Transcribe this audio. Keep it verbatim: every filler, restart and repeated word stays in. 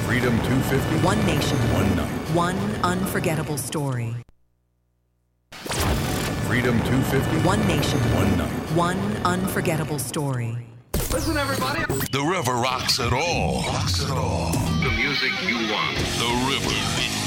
Freedom two fifty. One nation. One night. One unforgettable story. Freedom two fifty. One nation. One night. One unforgettable story. Listen, everybody. The river rocks it all. Rocks it all. The music you want. The river.